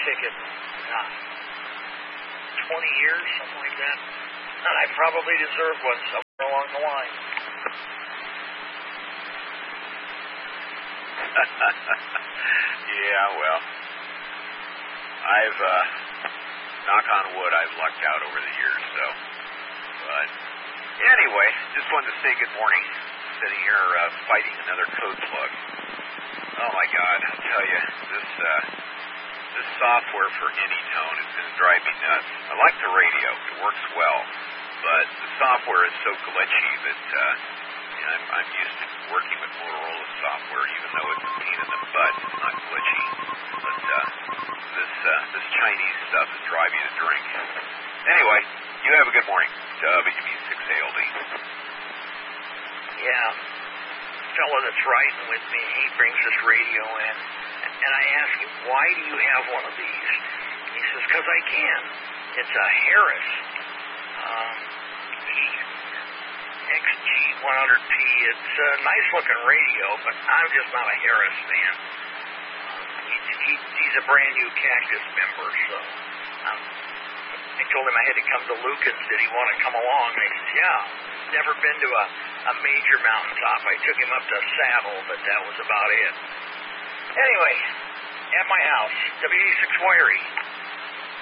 ticket, 20 years, something like that. And I probably deserved one somewhere along the line. Yeah, well, I've, knock on wood, I've lucked out over the years, so. But anyway, just wanted to say good morning. Sitting here fighting another code slug. Oh my God, I'll tell you, this software for Anytone is going to drive me nuts. I like the radio; it works well, but the software is so glitchy that I'm used to working with Motorola software, even though it's a pain in the butt. It's not glitchy, but this Chinese stuff is driving me to drink. Anyway, you have a good morning. WB6ALD. Yeah, fellow that's riding with me, he brings this radio in, and I ask him, why do you have one of these? And he says, because I can. It's a Harris XG100P. It's a nice-looking radio, but I'm just not a Harris fan. He's a brand-new Cactus member, so I told him I had to come to Lucan's. Did he want to come along? And he says, yeah. Never been to a major mountaintop. I took him up to Saddle, but that was about it. Anyway, at my house, W6 Wiry.